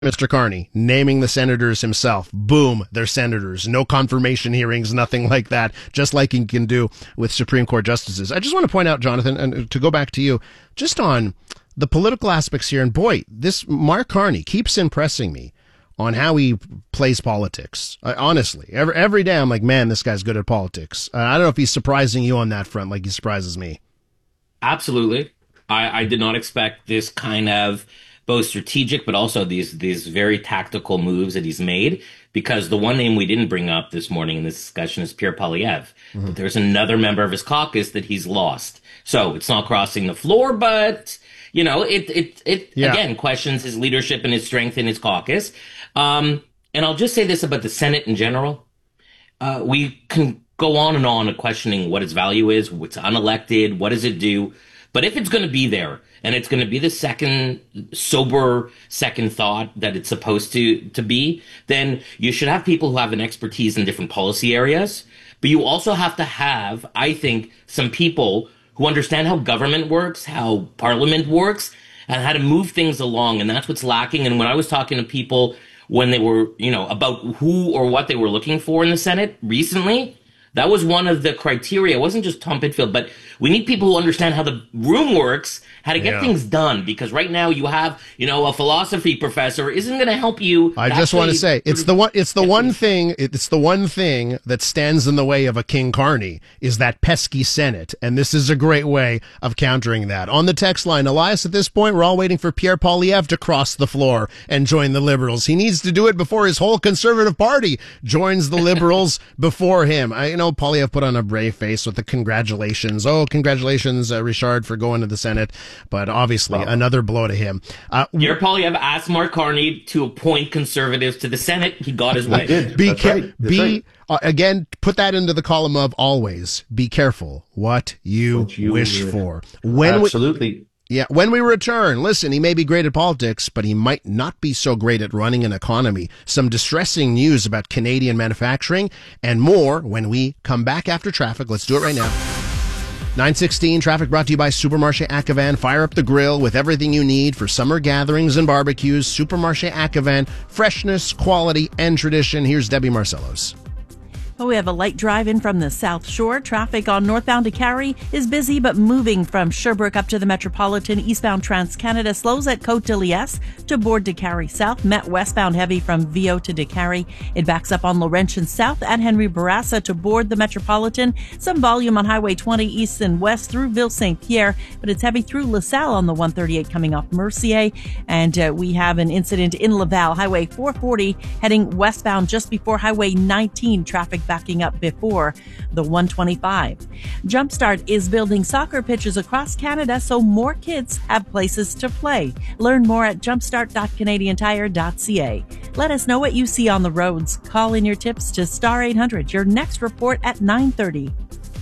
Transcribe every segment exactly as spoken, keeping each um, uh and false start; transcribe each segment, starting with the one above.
Mister Carney, naming the senators himself. Boom, they're senators. No confirmation hearings, nothing like that, just like he can do with Supreme Court justices. I just want to point out, Jonathan, and to go back to you, just on the political aspects here, and boy, this Mark Carney keeps impressing me on how he plays politics. I, honestly, every, every day I'm like, man, this guy's good at politics. Uh, I don't know if he's surprising you on that front like he surprises me. Absolutely. I, I did not expect this kind of both strategic, but also these these very tactical moves that he's made. Because the one name we didn't bring up this morning in this discussion is Pierre Poilievre. Mm-hmm. But there's another member of his caucus that he's lost. So it's not crossing the floor, but, you know, it, it, it yeah. again, questions his leadership and his strength in his caucus. Um, and I'll just say this about the Senate in general. Uh, we can go on and on questioning what its value is, what's unelected, what does it do? But if it's going to be there, and it's going to be the second sober second thought that it's supposed to, to be, then you should have people who have an expertise in different policy areas. But you also have to have, I think, some people who understand how government works, how parliament works, and how to move things along. And that's what's lacking. And when I was talking to people when they were, you know, about who or what they were looking for in the Senate recently, that was one of the criteria. It wasn't just Tom Pitfield, but we need people who understand how the room works, how to get yeah. things done. Because right now you have, you know, a philosophy professor isn't going to help you. I just want to say it's the one. It's the one thing. It's the one thing that stands in the way of a King Carney is that pesky Senate, and this is a great way of countering that. On the text line, Elias, at this point, we're all waiting for Pierre Poilievre to cross the floor and join the Liberals. He needs to do it before his whole Conservative Party joins the Liberals before him. I you know Poilievre put on a brave face with the congratulations. Oh, congratulations, uh, Richard, for going to the Senate. But obviously, well, another blow to him. Uh, Pierre Poilievre asked Mark Carney to appoint conservatives to the Senate. He got his way. Did. Be That's ca- right. That's be right. Uh, again, put that into the column of always. Be careful what you, what you wish uh, for. When absolutely. We, yeah, when we return, listen, he may be great at politics, but he might not be so great at running an economy. Some distressing news about Canadian manufacturing and more when we come back after traffic. Let's do it right now. nine sixteen, traffic brought to you by Supermarché Ackevan. Fire up the grill with everything you need for summer gatherings and barbecues. Supermarché Ackevan, freshness, quality, and tradition. Here's Debbie Marcellos. Well, we have a light drive in from the South Shore. Traffic on northbound to Cary is busy, but moving from Sherbrooke up to the Metropolitan. Eastbound Trans-Canada slows at Côte de Liesse to board to Cary South. Met westbound heavy from Viau to DeCary. It backs up on Laurentian South at Henry Bourassa to board the Metropolitan. Some volume on Highway twenty east and west through Ville-Saint-Pierre, but it's heavy through LaSalle on the one thirty-eight coming off Mercier. And uh, we have an incident in Laval. Highway four forty heading westbound just before Highway nineteen. Traffic backing up before the one twenty-five. Jumpstart is building soccer pitches across Canada so more kids have places to play. Learn more at jumpstart dot canadian tire dot c a. Let us know what you see on the roads. Call in your tips to star eight hundred. Your next report at nine thirty.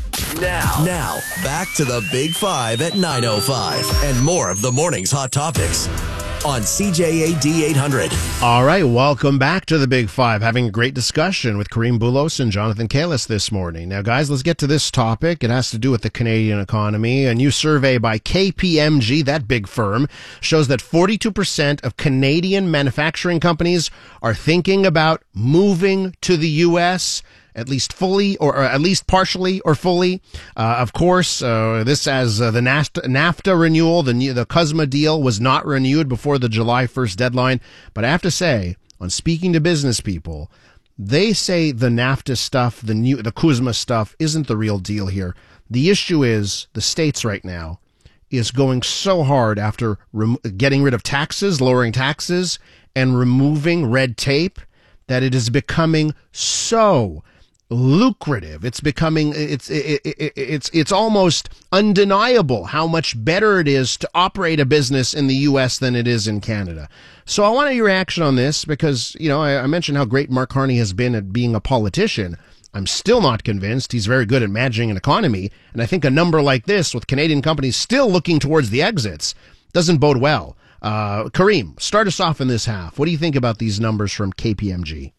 Now, now, back to the Big Five at nine oh five and more of the morning's hot topics on C J A D eight hundred. All right, welcome back to the Big Five. Having a great discussion with Kareem Boulos and Jonathan Kalis this morning. Now, guys, let's get to this topic. It has to do with the Canadian economy. A new survey by K P M G, that big firm, shows that forty-two percent of Canadian manufacturing companies are thinking about moving to the U S, at least fully or, or at least partially or fully. Uh, of course, uh, this as uh, the NAFTA, NAFTA renewal, the the C U S M A deal was not renewed before the July first deadline. But I have to say, on speaking to business people, they say the NAFTA stuff, the new the C U S M A stuff isn't the real deal here. The issue is the States right now is going so hard after rem- getting rid of taxes, lowering taxes, and removing red tape that it is becoming so lucrative. It's becoming, it's, it, it, it's, it's almost undeniable how much better it is to operate a business in the U S than it is in Canada. So I want your reaction on this because, you know, I, I mentioned how great Mark Carney has been at being a politician. I'm still not convinced he's very good at managing an economy. And I think a number like this with Canadian companies still looking towards the exits doesn't bode well. Uh, Kareem, start us off in this half. What do you think about these numbers from K P M G?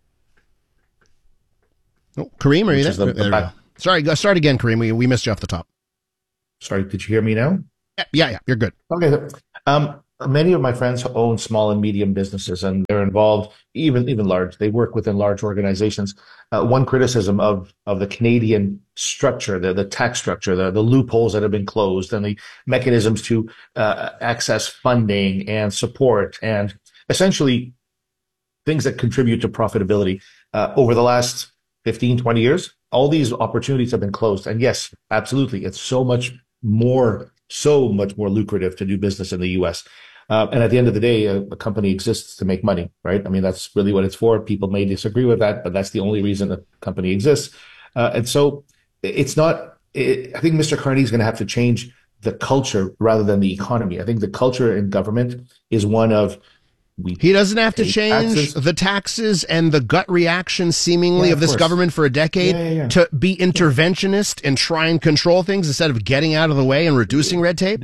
Oh, Kareem, are you there? The, the there Sorry, start again, Kareem. We, we missed you off the top. Sorry, did you hear me now? Yeah, yeah, you're good. Okay. Um, many of my friends own small and medium businesses, and they're involved, even even large. They work within large organizations. Uh, one criticism of of the Canadian structure, the the tax structure, the the loopholes that have been closed, and the mechanisms to uh, access funding and support, and essentially things that contribute to profitability. Uh, over the last fifteen, twenty years, all these opportunities have been closed. And yes, absolutely, it's so much more, so much more lucrative to do business in the U S. Uh, and at the end of the day, a, a company exists to make money, right? I mean, that's really what it's for. People may disagree with that, but that's the only reason a company exists. Uh, and so it's not, it, I think Mister Carney is going to have to change the culture rather than the economy. I think the culture in government is one of, we he doesn't have to change taxes. the taxes and the gut reaction seemingly Yeah, of of this course. government for a decade Yeah, yeah, yeah. to be interventionist and try and control things instead of getting out of the way and reducing red tape?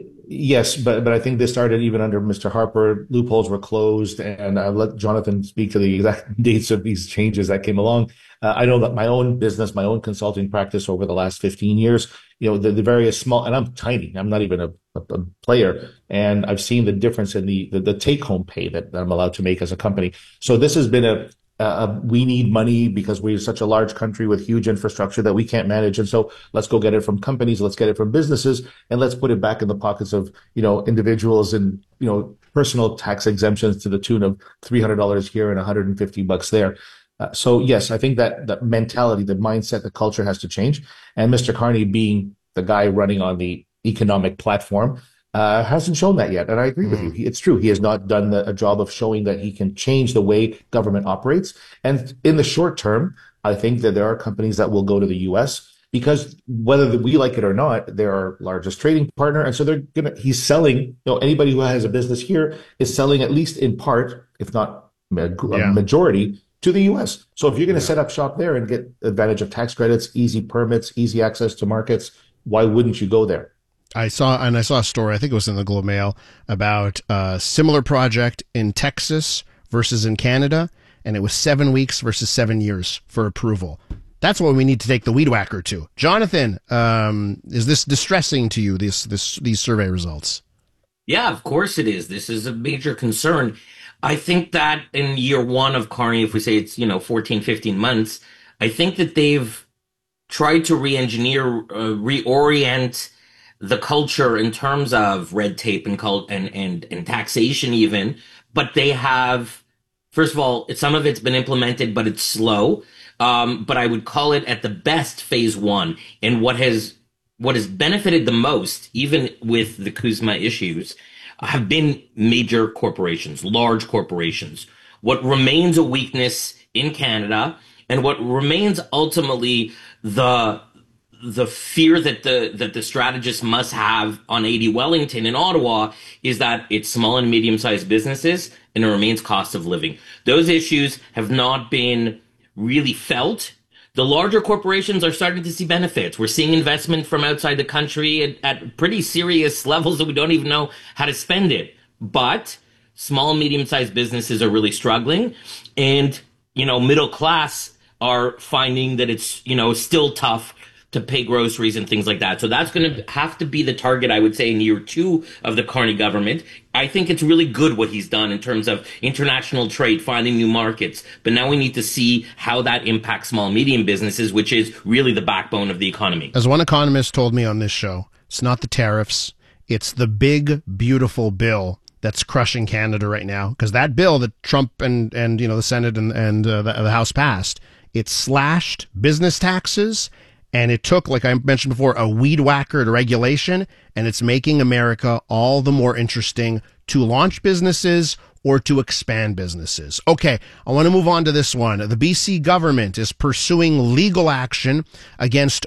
Yes, but but I think this started even under Mister Harper. Loopholes were closed, and I'll let Jonathan speak to the exact dates of these changes that came along. Uh, I know that my own business, my own consulting practice over the last fifteen years, you know, the, the various small, and I'm tiny, I'm not even a, a, a player, and I've seen the difference in the, the, the take-home pay that, that I'm allowed to make as a company. So this has been a, Uh, we need money because we're such a large country with huge infrastructure that we can't manage. And so let's go get it from companies. Let's get it from businesses, and let's put it back in the pockets of, you know, individuals and, you know, personal tax exemptions to the tune of three hundred dollars here and one hundred fifty bucks there. Uh, so yes, I think that that mentality, the mindset, the culture has to change. And Mister Carney, being the guy running on the economic platform, Uh, hasn't shown that yet. And I agree with you. He, it's true. He has not done the, a job of showing that he can change the way government operates. And in the short term, I think that there are companies that will go to the U S because whether we like it or not, they're our largest trading partner. And so they're going to, he's selling, you know, anybody who has a business here is selling at least in part, if not a Yeah. majority, to the U S. So if you're going to set up shop there and get advantage of tax credits, easy permits, easy access to markets, why wouldn't you go there? I saw, and I saw a story, I think it was in the Globe Mail, about a similar project in Texas versus in Canada, and it was seven weeks versus seven years for approval. That's what we need to take the weed whacker to. Jonathan, um, is this distressing to you, this, this, these survey results? Yeah, of course it is. This is a major concern. I think that in year one of Carney, if we say it's, you know, fourteen, fifteen months, I think that they've tried to re-engineer, uh, reorient the culture in terms of red tape and cult and, and, and taxation even, but they have, first of all, some of it's been implemented, but it's slow. Um, but I would call it at the best phase one. And what has, what has benefited the most, even with the CUSMA issues, have been major corporations, large corporations. What remains a weakness in Canada, and what remains ultimately the the fear that the that the strategists must have on eighty Wellington in Ottawa, is that it's small and medium-sized businesses and it remains cost of living. Those issues have not been really felt. The larger corporations are starting to see benefits. We're seeing investment from outside the country at, at pretty serious levels that we don't even know how to spend it. But small and medium-sized businesses are really struggling, and, you know, middle class are finding that it's, you know, still tough to pay groceries and things like that. So that's going to have to be the target, I would say, in year two of the Carney government. I think it's really good what he's done in terms of international trade, finding new markets. But now we need to see how that impacts small and medium businesses, which is really the backbone of the economy. As one economist told me on this show, it's not the tariffs, it's the big, beautiful bill that's crushing Canada right now. Because that bill that Trump and, and you know, the Senate and, and uh, the, the House passed, it slashed business taxes. And it took, like I mentioned before, a weed whacker to regulation, and it's making America all the more interesting to launch businesses or to expand businesses. Okay, I want to move on to this one. The B C government is pursuing legal action against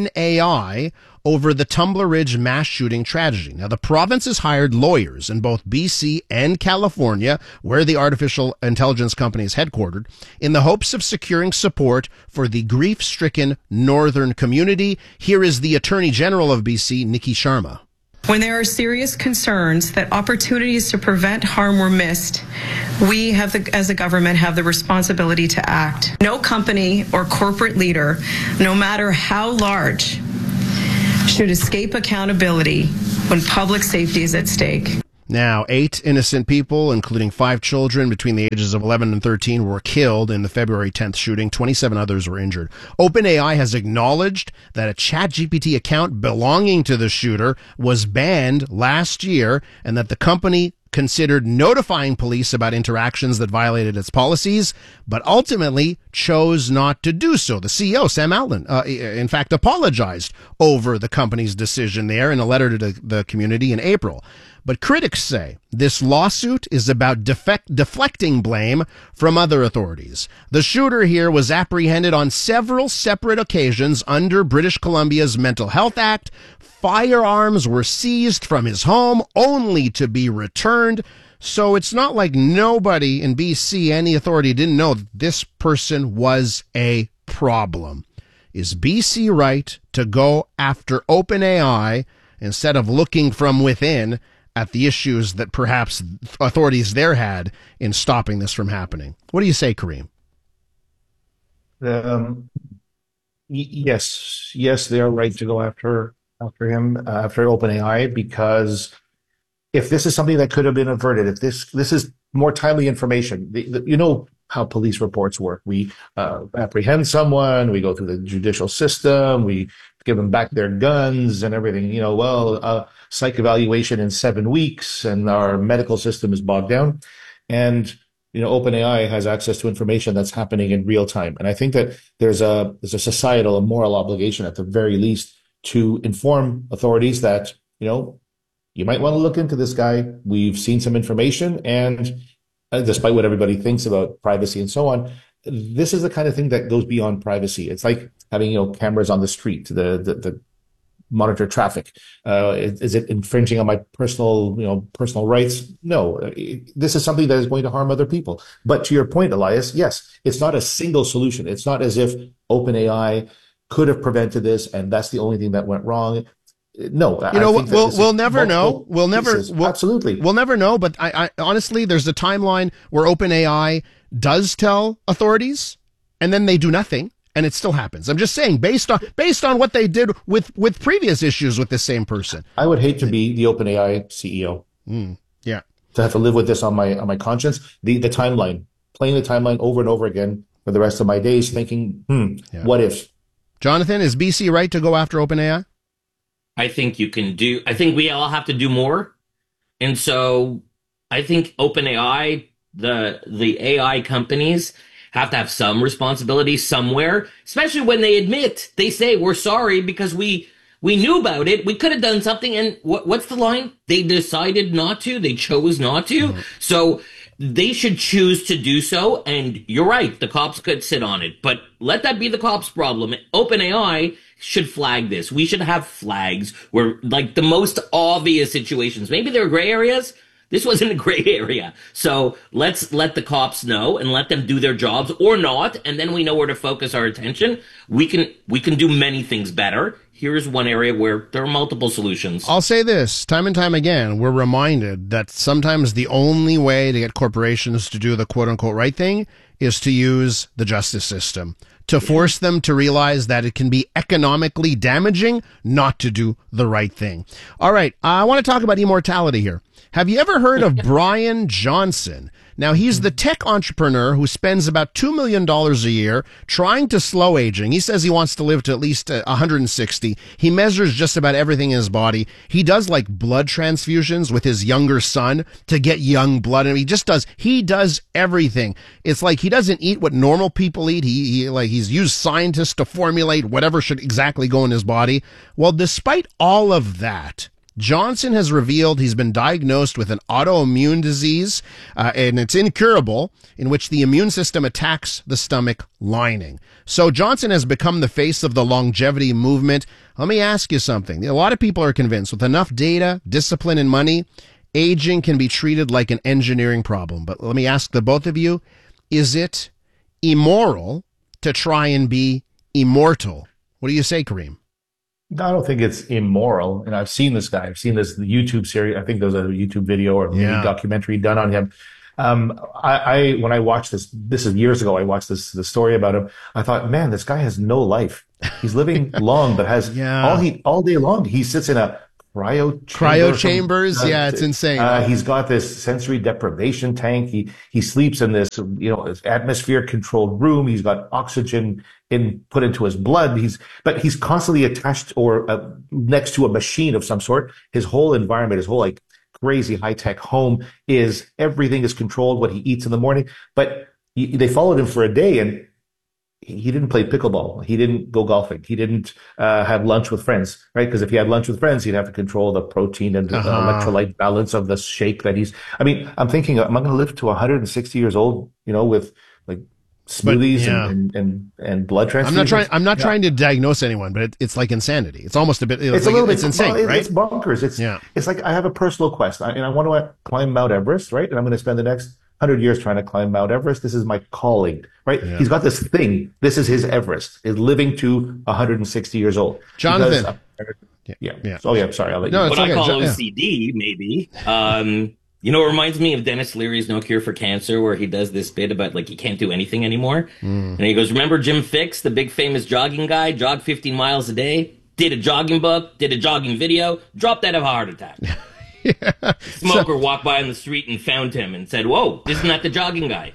OpenAI over the Tumbler Ridge mass shooting tragedy. Now, the province has hired lawyers in both B C and California, where the artificial intelligence company is headquartered, in the hopes of securing support for the grief-stricken northern community. Here is the Attorney General of B C, Nikki Sharma. When there are serious concerns that opportunities to prevent harm were missed, we have, the, as a government, have the responsibility to act. No company or corporate leader, no matter how large, should escape accountability when public safety is at stake. Now, eight innocent people, including five children between the ages of eleven and thirteen, were killed in the February tenth shooting. twenty-seven others were injured. OpenAI has acknowledged that a ChatGPT account belonging to the shooter was banned last year and that the company considered notifying police about interactions that violated its policies, but ultimately chose not to do so. The C E O, Sam Altman, uh, in fact, apologized over the company's decision there in a letter to the, the community in April. But critics say this lawsuit is about defect, deflecting blame from other authorities. The shooter here was apprehended on several separate occasions under British Columbia's Mental Health Act. Firearms were seized from his home only to be returned. So it's not like nobody in B C, any authority, didn't know that this person was a problem. Is B C right to go after OpenAI instead of looking from within at the issues that perhaps authorities there had in stopping this from happening? What do you say, Kareem? Um, y- yes, yes, they are right to go after after him, uh, after OpenAI, because if this is something that could have been averted, if this this is more timely information, the, the, you know how police reports work. We uh, apprehend someone, we go through the judicial system, we give them back their guns and everything. You know, well, uh, psych evaluation in seven weeks, and our medical system is bogged down. And you know, OpenAI has access to information that's happening in real time. And I think that there's a there's a societal and moral obligation, at the very least, to inform authorities that, you know, you might want to look into this guy. We've seen some information, and uh, despite what everybody thinks about privacy and so on, this is the kind of thing that goes beyond privacy. It's like having, you know, cameras on the street, the the, the monitor traffic. Uh, is, is it infringing on my personal, you know, personal rights? No, this is something that is going to harm other people. But to your point, Elias, yes, it's not a single solution. It's not as if OpenAI could have prevented this, and that's the only thing that went wrong. No, you know, we'll we'll never know. We'll never we'll, absolutely we'll never know. But I, I honestly, there's a timeline where OpenAI does tell authorities, and then they do nothing, and it still happens. I'm just saying, based on based on what they did with with previous issues with the same person. I would hate to be the OpenAI C E O. Mm, yeah, to have to live with this on my on my conscience. The the timeline, playing the timeline over and over again for the rest of my days, thinking, hmm, yeah. What if? Jonathan, is B C right to go after OpenAI? I think you can do, I think we all have to do more. And so I think OpenAI, the, the A I companies have to have some responsibility somewhere, especially when they admit, they say, we're sorry because we, we knew about it. We could have done something. And what, what's the line? They decided not to. They chose not to. Mm-hmm. So they should choose to do so. And you're right. The cops could sit on it, but let that be the cops' problem. OpenAI should flag this. We should have flags where, like, the most obvious situations, maybe there are gray areas. This wasn't a gray area. So let's let the cops know and let them do their jobs or not. And then we know where to focus our attention. We can, we can do many things better. Here's one area where there are multiple solutions. I'll say this, time and time again, we're reminded that sometimes the only way to get corporations to do the quote-unquote right thing is to use the justice system, to force them to realize that it can be economically damaging not to do the right thing. All right, I want to talk about immortality here. Have you ever heard of Brian Johnson? Now, he's the tech entrepreneur who spends about two million dollars a year trying to slow aging. He says he wants to live to at least one hundred sixty. He measures just about everything in his body. He does like blood transfusions with his younger son to get young blood. And he just does, he does everything. It's like he doesn't eat what normal people eat. He, he like, he's used scientists to formulate whatever should exactly go in his body. Well, despite all of that, Johnson has revealed he's been diagnosed with an autoimmune disease, uh, and it's incurable, in which the immune system attacks the stomach lining. So Johnson has become the face of the longevity movement. Let me ask you something. A lot of people are convinced with enough data, discipline, and money, aging can be treated like an engineering problem. But let me ask the both of you, is it immoral to try and be immortal? What do you say, Kareem? No, I don't think it's immoral. And I've seen this guy. I've seen this the YouTube series. I think there's a YouTube video or yeah. documentary done on him. Um, I, I, when I watched this, this is years ago, I watched this, the story about him. I thought, man, this guy has no life. He's living long, but has yeah. all he, all day long, he sits in a cryo cryo chambers. From, uh, yeah, it's insane. Uh, he's got this sensory deprivation tank. He he sleeps in this, you know, atmosphere controlled room. He's got oxygen in put into his blood. He's but he's constantly attached or uh, next to a machine of some sort. His whole environment, his whole like crazy high tech home is everything is controlled. What he eats in the morning, but he, they followed him for a day and. He didn't play pickleball. He didn't go golfing. He didn't uh, have lunch with friends, right? Because if he had lunch with friends, he'd have to control the protein and the uh-huh. electrolyte balance of the shake that he's. I mean, I'm thinking, am I going to live to one hundred sixty years old? You know, with like smoothies but, yeah. and, and, and and blood transfusions. I'm not trying. I'm not yeah. trying to diagnose anyone, but it, it's like insanity. It's almost a bit. It's, it's like, a little bit. It's insane, well, right? It's bonkers. It's yeah. It's like I have a personal quest, and I want to climb Mount Everest, right? And I'm going to spend the next hundred years trying to climb Mount Everest. This is my calling, right? Yeah. He's got this thing. This is his Everest, is living to one hundred sixty years old. Jonathan. Because, uh, yeah. yeah. So, yeah, I'm sorry. I'll let no, you know. What okay. I call yeah. O C D, maybe. Um, you know, it reminds me of Dennis Leary's No Cure for Cancer, where he does this bit about, like, he can't do anything anymore. Mm. And he goes, remember Jim Fixx, the big famous jogging guy, jogged fifteen miles a day, did a jogging book, did a jogging video, dropped out of a heart attack. Yeah. Smoker so, walked by on the street and found him and said, whoa, isn't that the jogging guy?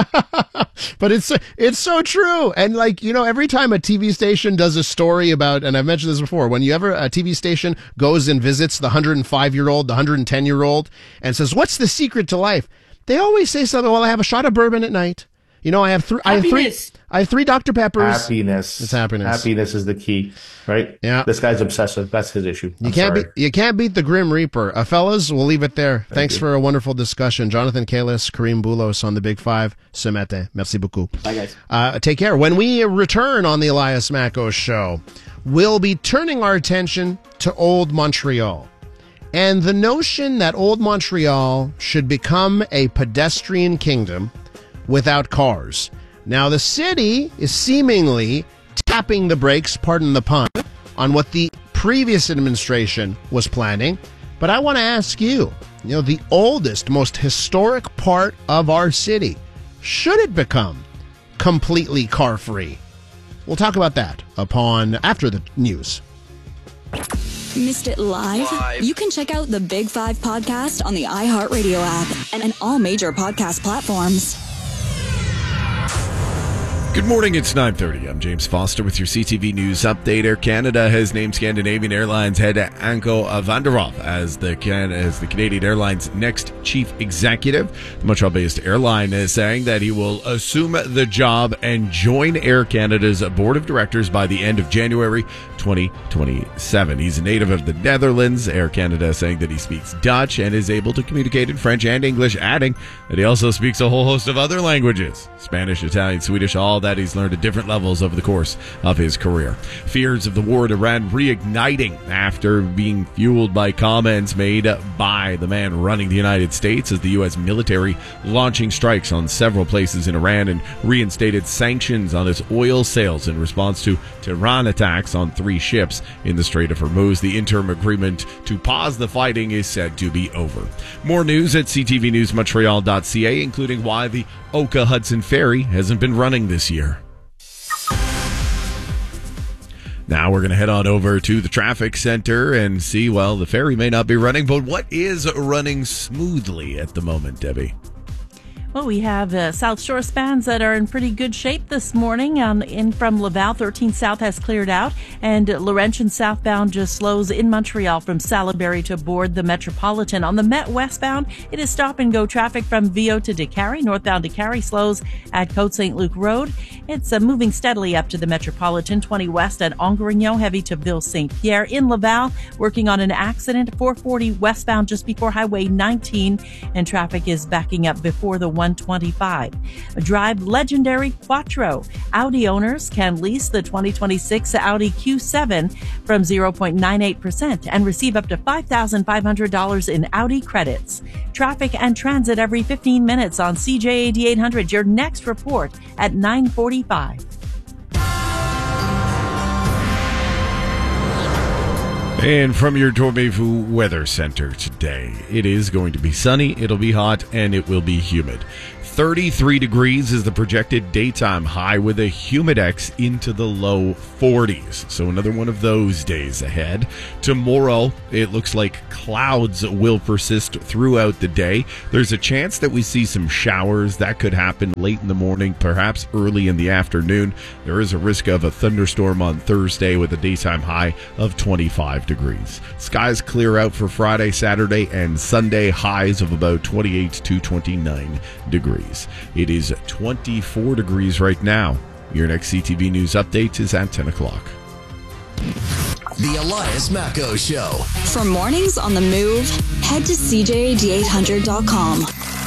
But it's it's so true. And like, you know, every time a T V station does a story about, and I've mentioned this before, when you ever, a T V station goes and visits the one hundred five year old, the one hundred ten year old and says, what's the secret to life? They always say something, well, I have a shot of bourbon at night. You know, I have, th- I have three. I have three Doctor Peppers. Happiness. It's happiness. Happiness is the key, right? Yeah. This guy's obsessive. That's his issue. I'm you can't sorry. beat. You can't beat the Grim Reaper, uh, fellas. We'll leave it there. Thank Thanks you. for a wonderful discussion, Jonathan Kalis, Kareem Boulos on the Big Five. Se mete. Merci beaucoup. Bye, guys. Uh, take care. When we return on the Elias Macko Show, we'll be turning our attention to Old Montreal. And the notion that Old Montreal should become a pedestrian kingdom without cars. Now, the city is seemingly tapping the brakes, pardon the pun, on what the previous administration was planning. But I want to ask you, you know, the oldest, most historic part of our city, should it become completely car-free? We'll talk about that upon after the news. Missed it live? live? You can check out the Big Five podcast on the iHeartRadio app and, and all major podcast platforms. Good morning, it's nine thirty. I'm James Foster with your C T V News update. Air Canada has named Scandinavian Airlines head Anko van der Werff as the, Can- as the Canadian Airlines' next chief executive. The Montreal-based airline is saying that he will assume the job and join Air Canada's board of directors by the end of January twenty twenty-seven. He's a native of the Netherlands. Air Canada is saying that he speaks Dutch and is able to communicate in French and English, adding that he also speaks a whole host of other languages, Spanish, Italian, Swedish, all that he's learned at different levels over the course of his career. Fears of the war in Iran reigniting after being fueled by comments made by the man running the United States as the U S military launching strikes on several places in Iran and reinstated sanctions on its oil sales in response to Tehran attacks on three ships in the Strait of Hormuz. The interim agreement to pause the fighting is said to be over. More news at c t v news montreal dot c a, including why the Oka Hudson Ferry hasn't been running this year. Now we're going to head on over to the traffic center and see, well, the ferry may not be running, but what is running smoothly at the moment, Debbie? Well, we have uh, South Shore spans that are in pretty good shape this morning. Um, in from Laval, thirteen South has cleared out, and Laurentian southbound just slows in Montreal from Salaberry to board the Metropolitan. On the Met westbound, it is stop-and-go traffic from Viau to Décarie. Northbound Décarie slows at Côte Saint Luc Road. It's uh, moving steadily up to the Metropolitan. twenty west at Angrignon, heavy to Ville Saint-Pierre. In Laval, working on an accident, four forty westbound just before Highway nineteen, and traffic is backing up before the one twenty-five. Drive legendary Quattro. Audi owners can lease the twenty twenty-six Audi Q seven from zero point nine eight percent and receive up to five thousand five hundred dollars in Audi credits. Traffic and transit every fifteen minutes on C J A D eight hundred. Your next report at nine forty-five. And from your Dormevu Weather Center today, it is going to be sunny, it'll be hot, and it will be humid. thirty-three degrees is the projected daytime high with a humidex into the low forties. So another one of those days ahead. Tomorrow, it looks like clouds will persist throughout the day. There's a chance that we see some showers. That could happen late in the morning, perhaps early in the afternoon. There is a risk of a thunderstorm on Thursday with a daytime high of twenty-five degrees. Skies clear out for Friday, Saturday, and Sunday, highs of about twenty-eight to twenty-nine degrees. It is twenty-four degrees right now. Your next C T V News update is at ten o'clock. The Elias Macco Show. For mornings on the move, head to C J A D eight hundred dot com.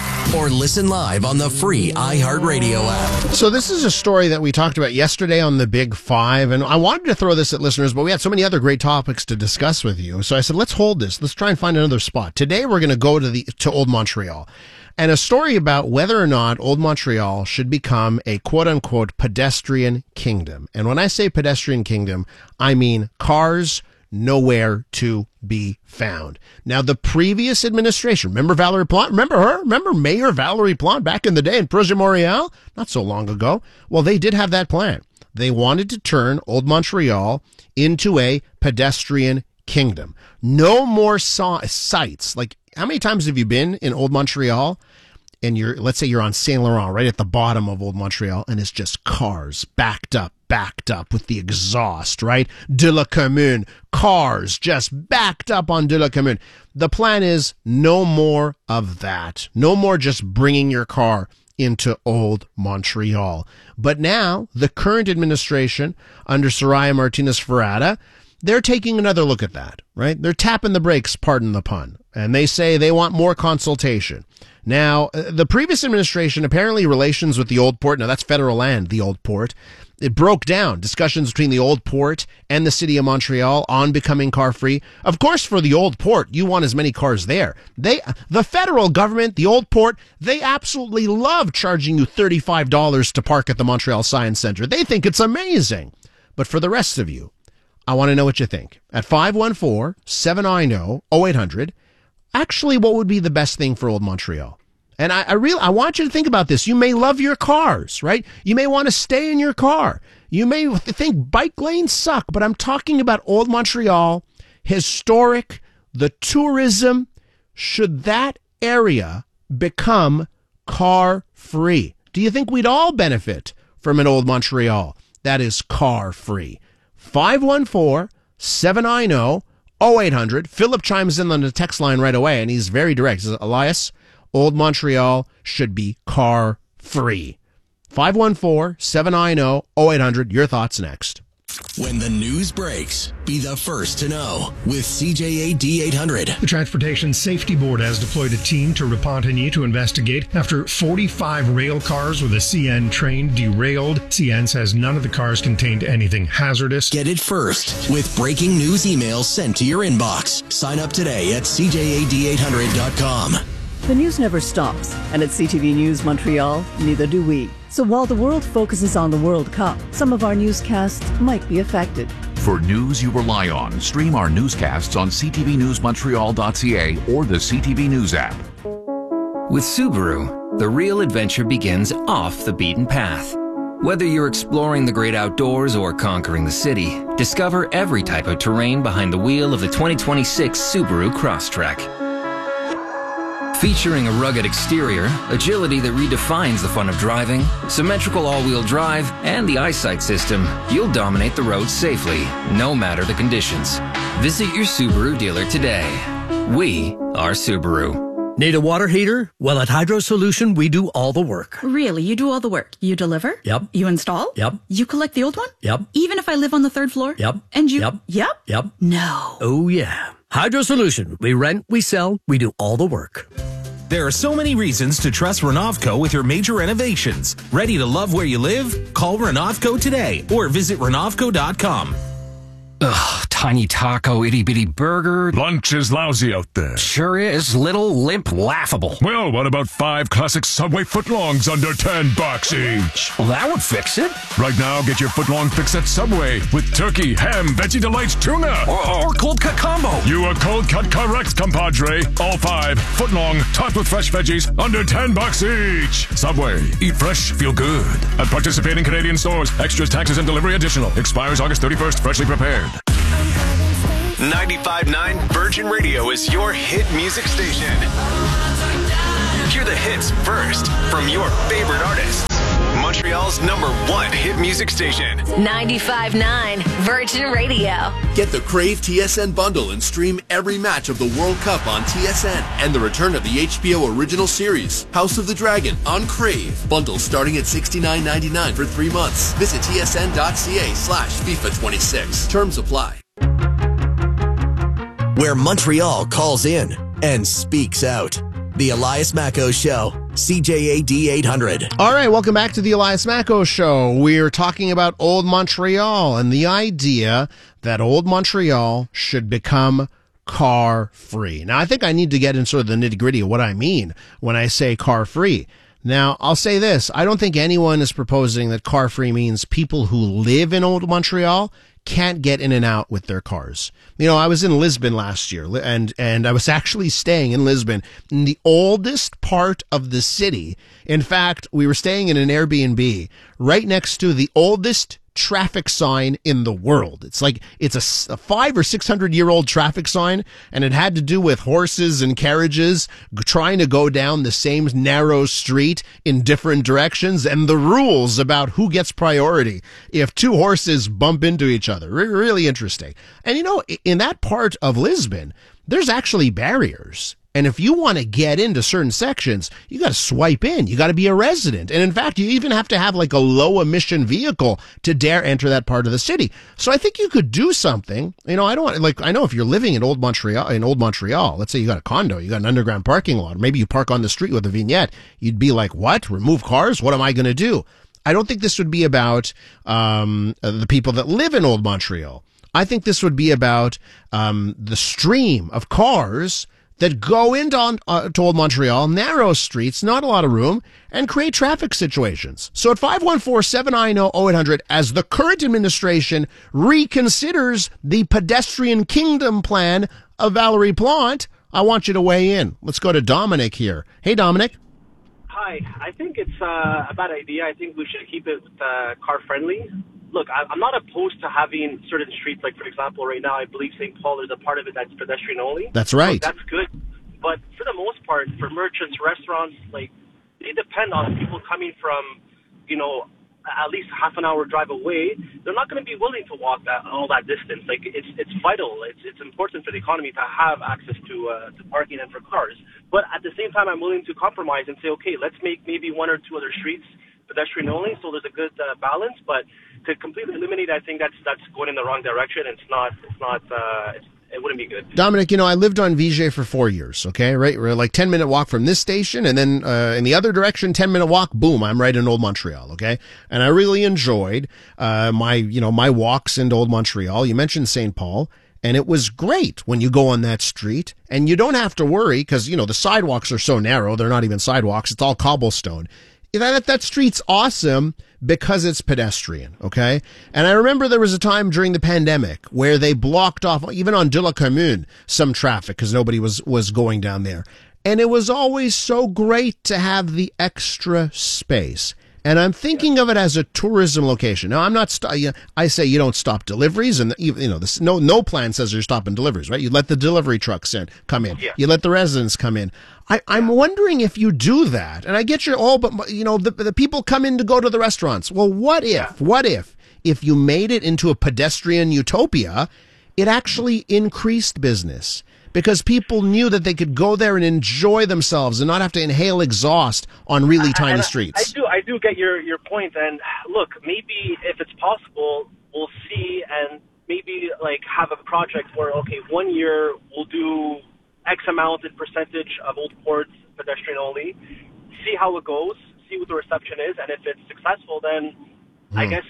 Or listen live on the free iHeartRadio app. So this is a story that we talked about yesterday on the Big Five, and I wanted to throw this at listeners, but we had so many other great topics to discuss with you. So I said, let's hold this. Let's try and find another spot. Today we're going to go to the to Old Montreal, and a story about whether or not Old Montreal should become a quote-unquote pedestrian kingdom. And when I say pedestrian kingdom, I mean cars nowhere to be found. Now, the previous administration, remember Valerie Plante? Remember her? Remember Mayor Valerie Plante back in the day in Projet-Montréal? Not so long ago. Well, they did have that plan. They wanted to turn Old Montreal into a pedestrian kingdom. No more so- sites. Like, how many times have you been in Old Montreal? And you're, let's say you're on Saint Laurent, right at the bottom of Old Montreal, and it's just cars backed up, backed up with the exhaust, right? De la Commune, cars just backed up on De la Commune. The plan is no more of that. No more just bringing your car into Old Montreal. But now, the current administration under Soraya Martinez-Ferrada, they're taking another look at that, right? They're tapping the brakes, pardon the pun. And they say they want more consultation. Now, the previous administration, apparently relations with the Old Port, now that's federal land, the Old Port, it broke down discussions between the Old Port and the city of Montreal on becoming car-free. Of course, for the Old Port, you want as many cars there. They, the federal government, the Old Port, they absolutely love charging you thirty-five dollars to park at the Montreal Science Center. They think it's amazing. But for the rest of you, I want to know what you think. At five one four, seven nine zero, zero eight hundred, actually, what would be the best thing for Old Montreal? And I, I really, I want you to think about this. You may love your cars, right? You may want to stay in your car. You may think bike lanes suck, but I'm talking about Old Montreal, historic, the tourism. Should that area become car-free? Do you think we'd all benefit from an Old Montreal that is car-free? five one four, seven nine zero, zero eight hundred. Philip chimes in on the text line right away, and he's very direct. He says, Elias, Old Montreal should be car-free. five one four, seven nine zero, zero eight hundred. Your thoughts next. When the news breaks, be the first to know with C J A D eight hundred. The Transportation Safety Board has deployed a team to Repentigny to investigate after forty-five rail cars with a C N train derailed. C N says none of the cars contained anything hazardous. Get it first with breaking news emails sent to your inbox. Sign up today at C J A D eight hundred dot com. The news never stops, and at C T V News Montreal, neither do we. So while the world focuses on the World Cup, some of our newscasts might be affected. For news you rely on, stream our newscasts on c t v news montreal dot c a or the C T V News app. With Subaru, the real adventure begins off the beaten path. Whether you're exploring the great outdoors or conquering the city, discover every type of terrain behind the wheel of the twenty twenty-six Subaru Crosstrek. Featuring a rugged exterior, agility that redefines the fun of driving, symmetrical all-wheel drive, and the eyesight system, you'll dominate the road safely, no matter the conditions. Visit your Subaru dealer today. We are Subaru. Need a water heater? Well, at Hydro Solution, we do all the work. Really? You do all the work? You deliver? Yep. You install? Yep. You collect the old one? Yep. Even if I live on the third floor? Yep. And you? Yep. Yep? Yep. No. Oh, yeah. Hydro Solution. We rent, we sell, we do all the work. There are so many reasons to trust Renovco with your major renovations. Ready to love where you live? Call Renovco today or visit renovco dot com. Ugh, tiny taco, itty bitty burger. Lunch is lousy out there. Sure is. Little, limp, laughable. Well, what about five classic Subway footlongs under ten bucks each? Well, that would fix it. Right now, get your footlong fix at Subway with turkey, ham, veggie delights, tuna. Or, or cold cut combo. You are cold cut correct, compadre. All five footlong, topped with fresh veggies, under ten bucks each. Subway. Eat fresh, feel good. At participating Canadian stores. Extras, taxes, and delivery additional. Expires August thirty-first. Freshly prepared. ninety-five point nine Virgin Radio is your hit music station. Hear the hits first from your favorite artists. Montreal's number one hit music station. ninety-five point nine Virgin Radio. Get the Crave T S N bundle and stream every match of the World Cup on T S N and the return of the H B O original series, House of the Dragon, on Crave. Bundle starting at sixty-nine ninety-nine for three months. Visit tsn.ca slash FIFA twenty-six. Terms apply. Where Montreal calls in and speaks out. The Elias Macco Show, C J A D eight hundred. All right, welcome back to the Elias Macco Show. We're talking about Old Montreal and the idea that Old Montreal should become car-free. Now, I think I need to get into sort of the nitty-gritty of what I mean when I say car-free. Now, I'll say this. I don't think anyone is proposing that car-free means people who live in Old Montreal can't get in and out with their cars. You know, I was in Lisbon last year, and and I was actually staying in Lisbon, in the oldest part of the city. In fact, we were staying in an Airbnb right next to the oldest traffic sign in the world. It's like, it's a, a five or six hundred year old traffic sign, and it had to do with horses and carriages trying to go down the same narrow street in different directions, and the rules about who gets priority if two horses bump into each other. Re- really interesting. And you know, in that part of Lisbon, there's actually barriers. And if you want to get into certain sections, you got to swipe in. You got to be a resident. And in fact, you even have to have like a low emission vehicle to dare enter that part of the city. So I think you could do something. You know, I don't want, like, I know if you're living in Old Montreal, in Old Montreal, let's say you got a condo, you got an underground parking lot, maybe you park on the street with a vignette, you'd be like, what? Remove cars? What am I going to do? I don't think this would be about um, the people that live in Old Montreal. I think this would be about um, the stream of cars that go into uh, to Old Montreal, narrow streets, not a lot of room, and create traffic situations. So at five one four, seven nine zero, zero eight hundred, as the current administration reconsiders the pedestrian kingdom plan of Valerie Plante, I want you to weigh in. Let's go to Dominic here. Hey, Dominic. Hi. I think it's uh, a bad idea. I think we should keep it uh, car-friendly. Look, I'm not opposed to having certain streets, like, for example, right now, I believe Saint Paul is a part of it that's pedestrian only. That's right. So that's good. But for the most part, for merchants, restaurants, like, they depend on people coming from, you know, at least half an hour drive away. They're not going to be willing to walk that all that distance. Like, it's it's vital. It's it's important for the economy to have access to uh, to parking and for cars. But at the same time, I'm willing to compromise and say, okay, let's make maybe one or two other streets pedestrian only, so there's a good uh, balance. But to completely eliminate, I think that's that's going in the wrong direction. It's not. It's not. Uh, it's, it wouldn't be good. Dominic, you know, I lived on Viger for four years. Okay, right, we're like ten minute walk from this station, and then uh, in the other direction, ten minute walk. Boom, I'm right in Old Montreal. Okay, and I really enjoyed uh, my you know my walks into Old Montreal. You mentioned Saint Paul. And it was great when you go on that street, and you don't have to worry because, you know, the sidewalks are so narrow. They're not even sidewalks. It's all cobblestone. That, that street's awesome because it's pedestrian, okay? And I remember there was a time during the pandemic where they blocked off, even on De La Commune, some traffic because nobody was, was going down there. And it was always so great to have the extra space. And I'm thinking of it as a tourism location. Now, I'm not. St- I say you don't stop deliveries, and you know, this, no no plan says you're stopping deliveries, right? You let the delivery trucks in, come in. Yeah. You let the residents come in. I, I'm wondering if you do that. And I get your oh, but you know, the the people come in to go to the restaurants. Well, what if? Yeah. What if if you made it into a pedestrian utopia? It actually increased business. Because people knew that they could go there and enjoy themselves and not have to inhale exhaust on really tiny and streets. I do, I do get your, your point. And look, maybe if it's possible, we'll see and maybe like have a project where, okay, one year we'll do X amount in percentage of Old Port pedestrian only, see how it goes, see what the reception is. And if it's successful, then hmm. I guess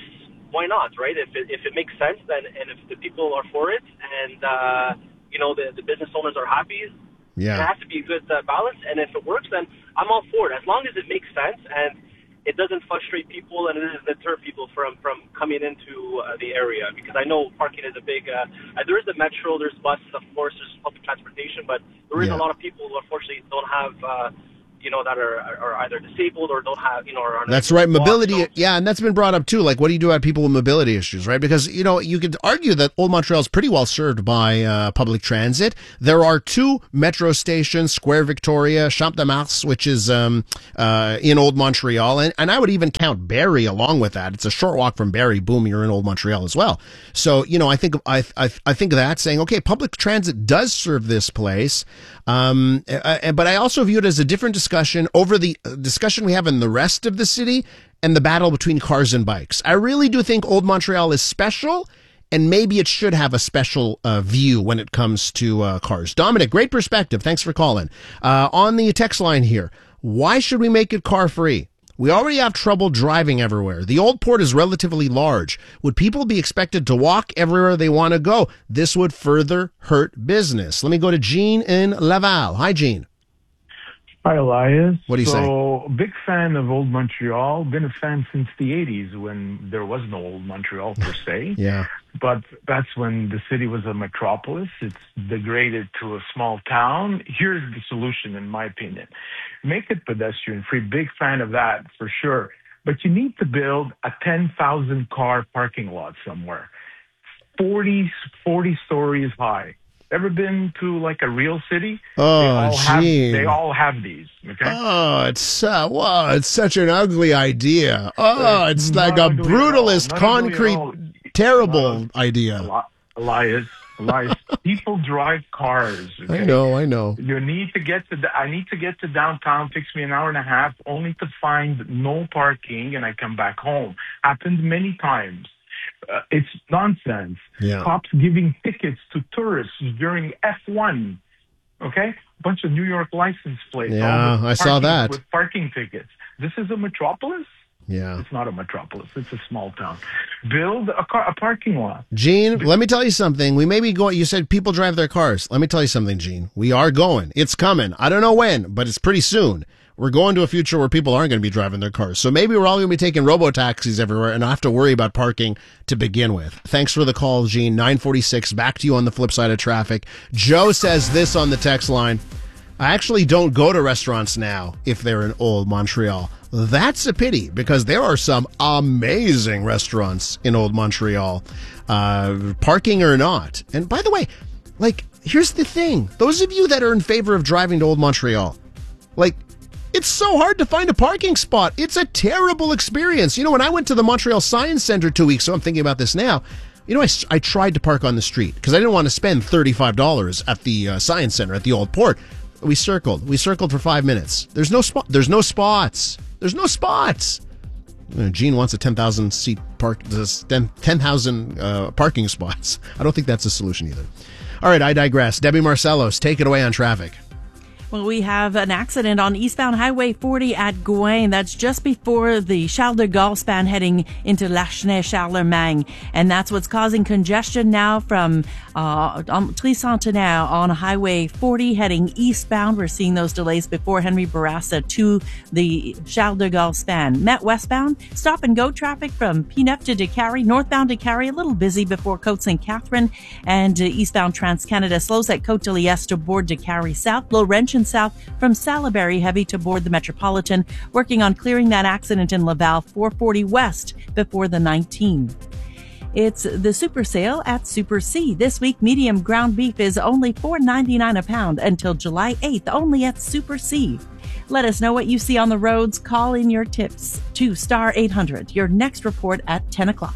why not, right? If it, if it makes sense, then and if the people are for it, and uh, you know the the business owners are happy, yeah, it has to be a good uh, balance. And if it works, then I'm all for it, as long as it makes sense and it doesn't frustrate people and it doesn't deter people from from coming into uh, the area. Because I know parking is a big. Uh, uh, there is the metro, there's buses, of course, there's public transportation, but there is Yeah. a lot of people who unfortunately don't have. Uh, you know, that are, are either disabled or don't have, you know, or are That's right. Mobility. Yeah. And that's been brought up too. Like, what do you do about people with mobility issues, right? Because, you know, you could argue that Old Montreal is pretty well served by uh, public transit. There are two metro stations, Square Victoria, Champ de Mars, which is um, uh, in Old Montreal. And, and I would even count Barrie along with that. It's a short walk from Barrie. Boom, you're in Old Montreal as well. So, you know, I think I, I, I think of that saying, okay, public transit does serve this place. Um, uh, but I also view it as a different discussion over the discussion we have in the rest of the city and the battle between cars and bikes. I really do think Old Montreal is special, and maybe it should have a special uh, view when it comes to uh, cars. Dominic, great perspective. Thanks for calling. Uh, on the text line here, why should we make it car free? We already have trouble driving everywhere. The old port is relatively large. Would people be expected to walk everywhere they want to go? This would further hurt business. Let me go to Jean in Laval. Hi, Jean. Hi, Elias. What do you so, say? So, big fan of Old Montreal. Been a fan since the eighties when there was no Old Montreal per se. Yeah. But that's when the city was a metropolis. It's degraded to a small town. Here's the solution, in my opinion. Make it pedestrian-free. Big fan of that, for sure. But you need to build a ten thousand car parking lot somewhere. forty, forty stories high. Ever been to like a real city? Oh, they all have, gee. they all have these. Okay. Oh, it's uh, wow, it's such an ugly idea. Oh, it's like a Not ugly at all. brutalist, Not ugly at concrete, all. terrible idea. Eli- Elias, Elias, people drive cars. Okay? I know, I know. You need to get to. The, I need to get to downtown. Takes me an hour and a half, only to find no parking, and I come back home. Happened many times. Uh, it's nonsense. Yeah. Cops giving tickets to tourists during F one. Okay, bunch of New York license plates. Yeah, all with I saw parking- that. with parking tickets. This is a metropolis. Yeah. It's not a metropolis. It's a small town. Build a car, a parking lot. Gene, let me tell you something. We may be going, you said people drive their cars. Let me tell you something, Gene. We are going. It's coming. I don't know when, but it's pretty soon. We're going to a future where people aren't going to be driving their cars. So maybe we're all going to be taking robo-taxis everywhere and not have to worry about parking to begin with. Thanks for the call, Gene. nine forty-six. Back to you on the flip side of traffic. Joe says this on the text line. I actually don't go to restaurants now if they're in Old Montreal. That's a pity because there are some amazing restaurants in Old Montreal, uh, parking or not. And by the way, like, here's the thing. Those of you that are in favor of driving to Old Montreal, like, it's so hard to find a parking spot. It's a terrible experience. You know, when I went to the Montreal Science Center two weeks ago, I'm thinking about this now. You know, I, I tried to park on the street because I didn't want to spend thirty-five dollars at the uh, Science Center at the old port. We circled. We circled for five minutes. There's no spot. There's no spots. There's no spots. Uh, Gene wants a ten thousand seat park, ten thousand uh, parking spots. I don't think that's a solution either. All right, I digress. Debbie Marcellos, take it away on traffic. Well, we have an accident on eastbound Highway forty at Gouin. That's just before the Charles de Gaulle span heading into Lachenay-Charlemagne. And that's what's causing congestion now from uh, Tricentenaire on Highway forty heading eastbound. We're seeing those delays before Henry Bourassa to the Charles de Gaulle span. Met westbound, stop and go traffic from P N F to DeCarry. Northbound DeCarry, a little busy before Côte Saint Catherine. And uh, eastbound Trans-Canada slows at Côte de Liesse to board DeCarry South. Laurentian South from Salaberry heavy to board the Metropolitan, working on clearing that accident in Laval four forty West before the nineteen. It's the super sale at Super C. This week, medium ground beef is only four ninety-nine a pound until July eighth, only at Super C. Let us know what you see on the roads. Call in your tips to star eight hundred. Your next report at ten o'clock.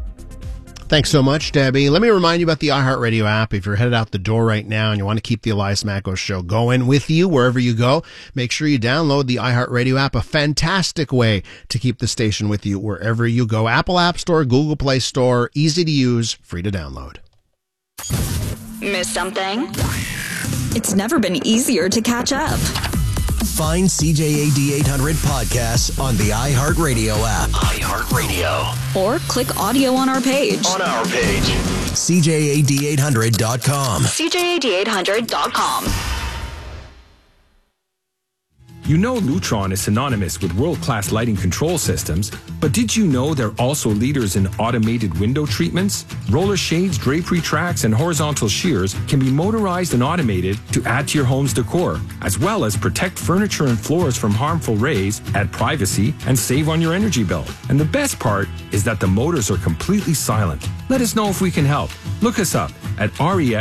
Thanks so much, Debbie. Let me remind you about the iHeartRadio app. If you're headed out the door right now and you want to keep the Elias Macko Show going with you wherever you go, make sure you download the iHeartRadio app, a fantastic way to keep the station with you wherever you go. Apple App Store, Google Play Store, easy to use, free to download. Miss something? It's never been easier to catch up. Find C J A D eight hundred podcasts on the iHeartRadio app. iHeartRadio. Or click audio on our page. On our page. C J A D eight hundred dot com. C J A D eight hundred dot com. You know Lutron is synonymous with world-class lighting control systems, but did you know they're also leaders in automated window treatments? Roller shades, drapery tracks, and horizontal shears can be motorized and automated to add to your home's decor, as well as protect furniture and floors from harmful rays, add privacy, and save on your energy bill. And the best part is that the motors are completely silent. Let us know if we can help. Look us up at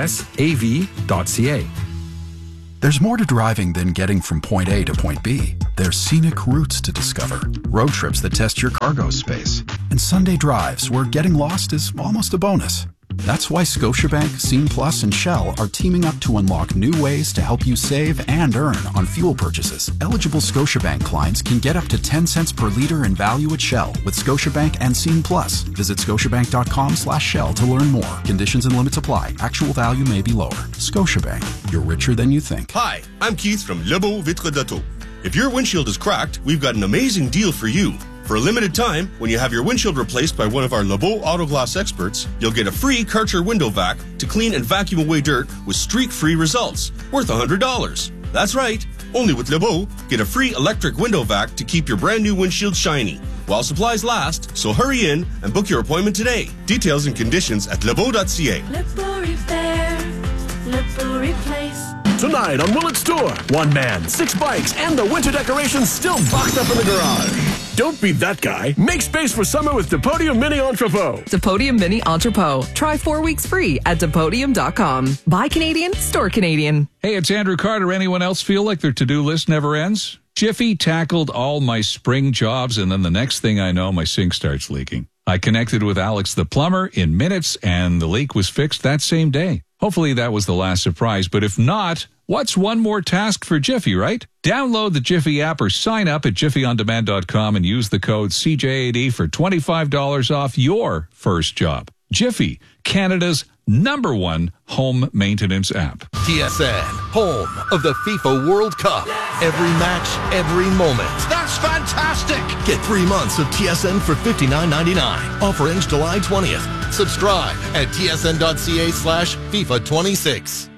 resav dot c a. There's more to driving than getting from point A to point B. There's scenic routes to discover, road trips that test your cargo space, and Sunday drives where getting lost is almost a bonus. That's why Scotiabank, Scene Plus, and Shell are teaming up to unlock new ways to help you save and earn on fuel purchases. Eligible Scotiabank clients can get up to ten cents per liter in value at Shell with Scotiabank and Scene Plus. Visit scotiabank.com slash Shell to learn more. Conditions and limits apply. Actual value may be lower. Scotiabank. You're richer than you think. Hi, I'm Keith from Lebeau Vitre d'Auto. If your windshield is cracked, we've got an amazing deal for you. For a limited time, when you have your windshield replaced by one of our Lebeau Auto Glass experts, you'll get a free Karcher window vac to clean and vacuum away dirt with streak-free results, worth one hundred dollars. That's right. Only with Lebeau, get a free electric window vac to keep your brand new windshield shiny. While supplies last, so hurry in and book your appointment today. Details and conditions at lebeau dot c a. Lebeau Repair, Lebeau Replace. Tonight on Willet's Tour, one man, six bikes, and the winter decorations still boxed up in the garage. Don't be that guy. Make space for summer with Depodium Mini Entrepot. Depodium Mini Entrepot. Try four weeks free at Depodium dot com. Buy Canadian, store Canadian. Hey, it's Andrew Carter. Anyone else feel like their to-do list never ends? Jiffy tackled all my spring jobs, and then the next thing I know, my sink starts leaking. I connected with Alex the plumber in minutes, and the leak was fixed that same day. Hopefully that was the last surprise, but if not, what's one more task for Jiffy, right? Download the Jiffy app or sign up at jiffy on demand dot com and use the code C J A D for twenty-five dollars off your first job. Jiffy, Canada's number one home maintenance app. T S N, home of the FIFA World Cup. Every match, every moment. That's fantastic! Get three months of T S N for fifty-nine ninety-nine. Offer ends July twentieth. Subscribe at T S N dot C A slash FIFA twenty-six.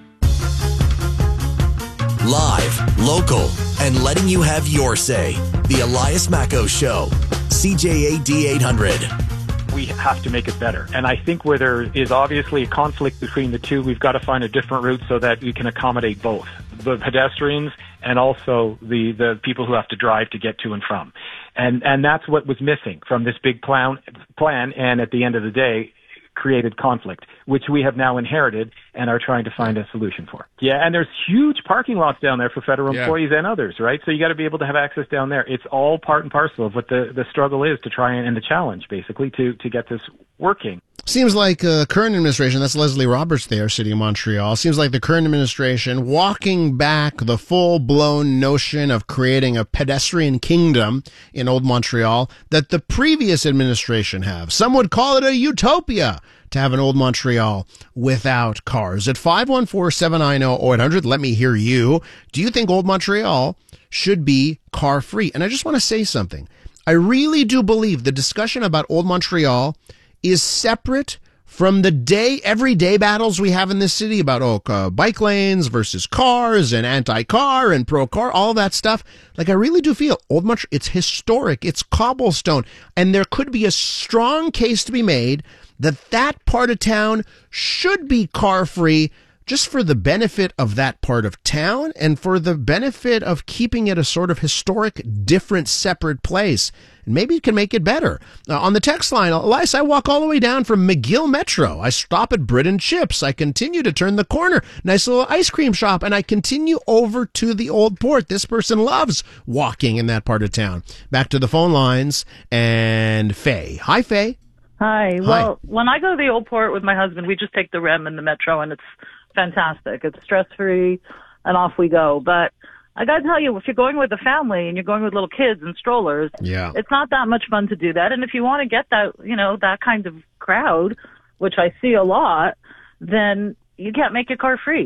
Live, local, and letting you have your say. The Elias Macco Show. C J A D eight hundred. We have to make it better. And I think where there is obviously a conflict between the two, we've got to find a different route so that we can accommodate both the pedestrians and also the, the people who have to drive to get to and from. And, and that's what was missing from this big plan, plan. And at the end of the day, created conflict, which we have now inherited and are trying to find a solution for. Yeah, and there's huge parking lots down there for federal Yeah. employees and others, right? So you got to be able to have access down there. It's all part and parcel of what the, the struggle is to try and, and the challenge, basically, to, to get this working. Seems like uh, current administration, that's Leslie Roberts there, City of Montreal, seems like the current administration walking back the full-blown notion of creating a pedestrian kingdom in Old Montreal that the previous administration have. Some would call it a utopia to have an Old Montreal without cars. At five one four, seven nine zero, zero eight hundred, let me hear you. Do you think Old Montreal should be car-free? And I just want to say something. I really do believe the discussion about Old Montreal is separate from the day, everyday battles we have in this city about oh, uh, bike lanes versus cars and anti-car and pro-car, all that stuff. Like, I really do feel Old Montreal, it's historic, it's cobblestone, and there could be a strong case to be made that that part of town should be car-free just for the benefit of that part of town and for the benefit of keeping it a sort of historic, different, separate place. And maybe it can make it better. Uh, on the text line, Elias, I walk all the way down from McGill Metro. I stop at Brit and Chips. I continue to turn the corner. Nice little ice cream shop. And I continue over to the Old Port. This person loves walking in that part of town. Back to the phone lines and Faye. Hi, Faye. Hi. Well, when I go to the Old Port with my husband, we just take the R E M and the Metro, and it's fantastic. It's stress-free, and off we go. But I got to tell you, if you're going with a family and you're going with little kids and strollers, yeah. it's not that much fun to do that. And if you want to get that, you know, that kind of crowd, which I see a lot, then you can't make it car-free.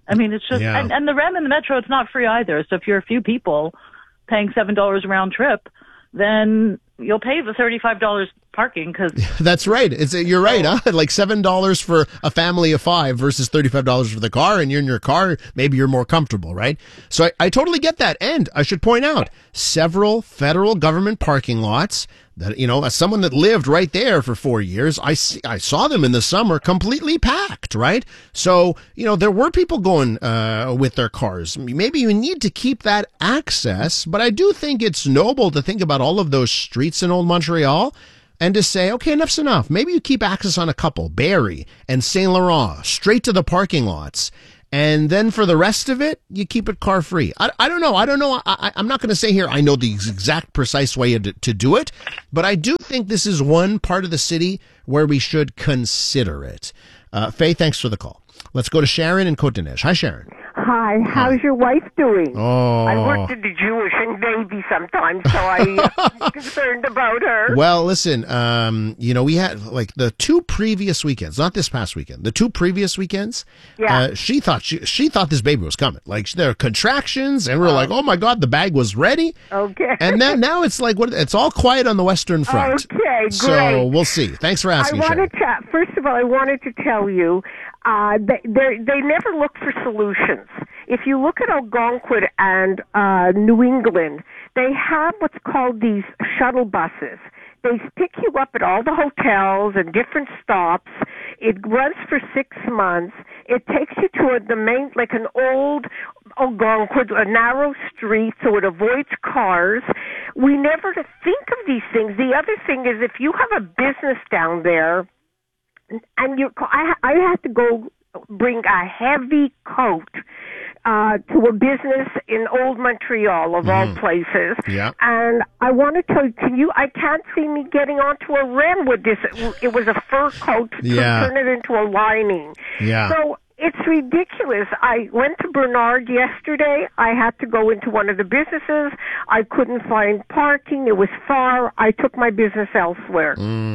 I mean, it's just, Yeah. and, and the R E M and the Metro, it's not free either. So if you're a few people paying seven dollars round trip, then you'll pay the thirty-five dollars parking because That's right. It's you're right, huh? Like seven dollars for a family of five versus thirty-five dollars for the car, and you're in your car, maybe you're more comfortable, right? So I, I totally get that. And I should point out several federal government parking lots that, you know, as someone that lived right there for four years, I see, I saw them in the summer completely packed, right? So, you know, there were people going uh, with their cars. Maybe you need to keep that access, but I do think it's noble to think about all of those streets in Old Montreal and to say, okay, enough's enough. Maybe you keep access on a couple, Barrie and Saint Laurent, straight to the parking lots. And then for the rest of it, you keep it car free. I, I don't know. I don't know. I, I'm not going to say here I know the exact precise way to, to do it, but I do think this is one part of the city where we should consider it. Uh, Faye, thanks for the call. Let's go to Sharon in Côte-des-Neiges. Hi, Sharon. Hi, how's your wife doing? Oh. I worked at the Jewish and Navy sometimes, so I, I'm concerned about her. Well, listen, um, you know, we had like the two previous weekends, not this past weekend, the two previous weekends. Yeah. Uh, she thought she she thought this baby was coming. Like there are contractions, and we're like, oh my God, the bag was ready. Okay. And then now it's like what? It's all quiet on the Western Front. Okay, So great. we'll see. Thanks for asking, I Sharon. wanted to, first of all, I wanted to tell you, uh, they they they never look for solutions. If you look at Algonquin and uh, New England, they have what's called these shuttle buses. They pick you up at all the hotels and different stops. It runs for six months. It takes you to a, the main, like an old Algonquin, a narrow street, so it avoids cars. We never think of these things. The other thing is, if you have a business down there, and you, I, I had to go bring a heavy coat uh, to a business in Old Montreal, of all places. Yeah. And I want to tell you, can you, I can't see me getting onto a rim with this. It, it was a fur coat to Yeah. turn it into a lining. Yeah. So it's ridiculous. I went to Bernard yesterday. I had to go into one of the businesses. I couldn't find parking. It was far. I took my business elsewhere.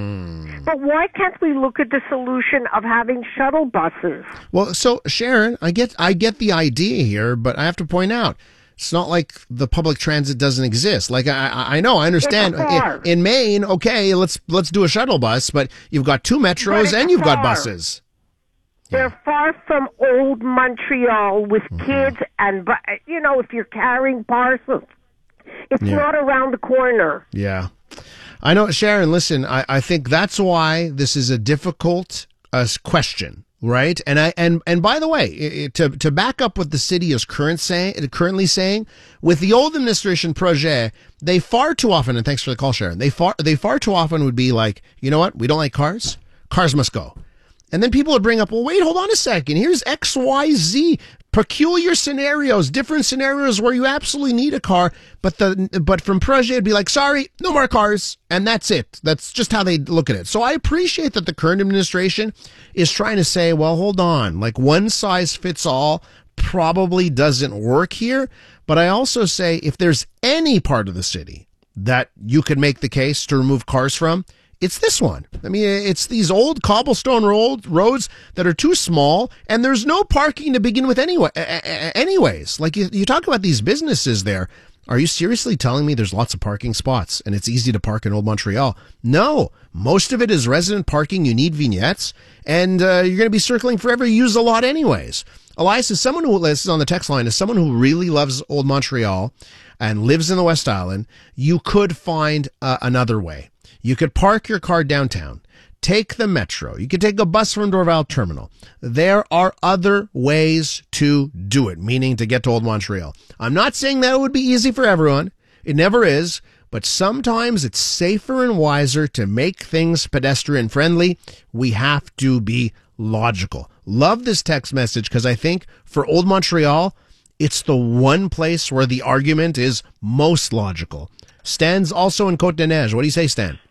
But why can't we look at the solution of having shuttle buses? Well, so Sharon, I get I get the idea here, but I have to point out it's not like the public transit doesn't exist. Like I, I I know, I understand. It's far. In, in Maine, okay, let's let's do a shuttle bus, but you've got two But metros it's and you've got far. buses. They're far from Old Montreal with Mm-hmm. kids and, bu- you know, if you're carrying parcels, it's Yeah. not around the corner. Yeah. I know, Sharon, listen, I, I think that's why this is a difficult uh, question, right? And I and and by the way, i- i- to to back up what the city is current say, currently saying, with the old administration projet, they far too often, and thanks for the call, Sharon, they far they far too often would be like, you know what, we don't like cars, cars must go. And then people would bring up, well, wait, hold on a second. Here's X, Y, Z, peculiar scenarios, different scenarios where you absolutely need a car. But the but from Projet, it'd be like, sorry, no more cars. And that's it. That's just how they look at it. So I appreciate that the current administration is trying to say, well, hold on, like one size fits all probably doesn't work here. But I also say if there's any part of the city that you could make the case to remove cars from, it's this one. I mean, it's these old cobblestone road, roads that are too small, and there's no parking to begin with anyway. Anyways, like you, you talk about these businesses there. Are you seriously telling me there's lots of parking spots and it's easy to park in Old Montreal? No, most of it is resident parking. You need vignettes, and uh, you're going to be circling forever. You use a lot anyways. Elias is someone who this is on the text line is someone who really loves Old Montreal and lives in the West Island. You could find uh, another way. You could park your car downtown, take the metro. You could take a bus from Dorval Terminal. There are other ways to do it, meaning to get to Old Montreal. I'm not saying that it would be easy for everyone. It never is. But sometimes it's safer and wiser to make things pedestrian friendly. We have to be logical. Love this text message because I think for Old Montreal, it's the one place where the argument is most logical. Stan's also in Côte-des-Neiges. What do you say, Stan?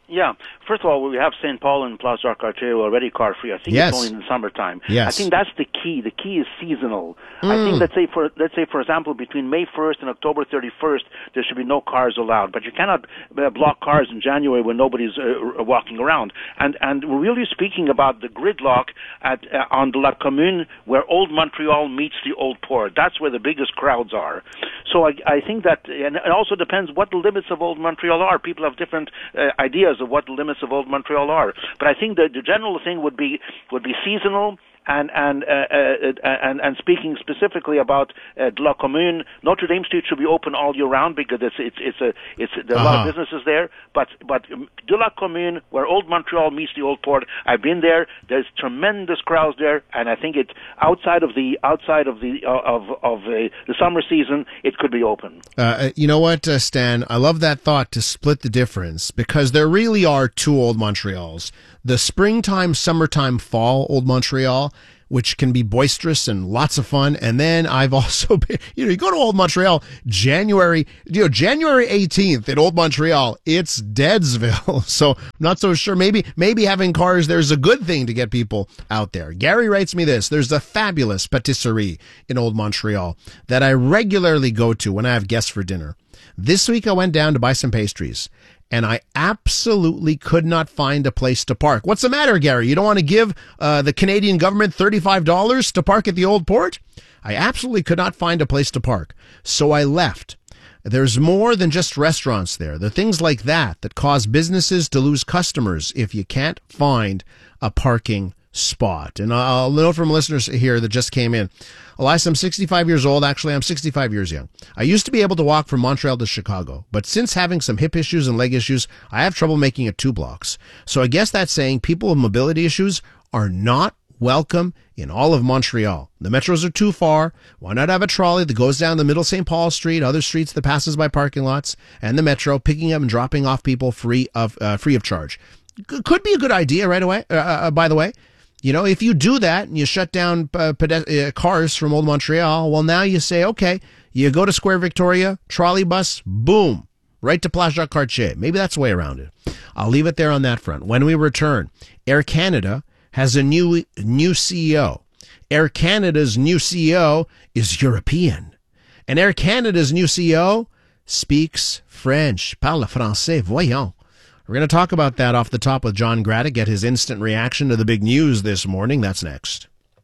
Yeah. First of all, we have Saint Paul and Place Jacques Cartier already car-free. I think Yes. it's only in the summertime. Yes. I think that's the key. The key is seasonal. Mm. I think, let's say, for let's say, for example, between May first and October thirty-first, there should be no cars allowed. But you cannot uh, block cars in January when nobody's uh, walking around. And and we're really speaking about the gridlock at uh, on the La Commune, where Old Montreal meets the Old Port. That's where the biggest crowds are. So I, I think that, and it also depends what the limits of Old Montreal are. People have different uh, ideas of what the limits of Old Montreal are. But I think that the general thing would be would be seasonal. And and uh, uh, and and speaking specifically about uh, De La Commune, Notre Dame Street should be open all year round because it's it's it's a it's there are a lot of businesses there. But but De La Commune, where Old Montreal meets the Old Port, I've been there. There's tremendous crowds there, and I think it's outside of the outside of the uh, of of uh, the summer season, it could be open. Uh, you know what, uh, Stan? I love that thought to split the difference because there really are two Old Montreals. The springtime, summertime, fall Old Montreal, which can be boisterous and lots of fun. And then I've also been, you know, you go to Old Montreal, January, you know, January eighteenth in Old Montreal, it's Deadsville. So I'm not so sure. Maybe, maybe having cars, there's a good thing to get people out there. Gary writes me this. There's a fabulous patisserie in Old Montreal that I regularly go to when I have guests for dinner. This week I went down to buy some pastries. And I absolutely could not find a place to park. What's the matter, Gary? You don't want to give uh, the Canadian government thirty-five dollars to park at the Old Port? I absolutely could not find a place to park. So I left. There's more than just restaurants there. There are things like that that cause businesses to lose customers if you can't find a parking spot. And I'll note from listeners here that just came in. Elias, I'm sixty-five years old. Actually, I'm sixty-five years young. I used to be able to walk from Montreal to Chicago, but since having some hip issues and leg issues, I have trouble making it two blocks. So I guess that's saying people with mobility issues are not welcome in all of Montreal. The metros are too far. Why not have a trolley that goes down the middle Saint Paul Street, other streets that passes by parking lots, and the metro, picking up and dropping off people free of uh, free of charge? C- could be a good idea, right away. Uh, uh, by the way. You know, if you do that and you shut down uh, ped- uh, cars from Old Montreal, well, now you say, okay, you go to Square Victoria, trolley bus, boom, right to Place Jacques Cartier. Maybe that's the way around it. I'll leave it there on that front. When we return, Air Canada has a new new C E O. Air Canada's new C E O is European. And Air Canada's new C E O speaks French. Parle français, voyons. We're going to talk about that off the top with John Graddick, get his instant reaction to the big news this morning. That's next.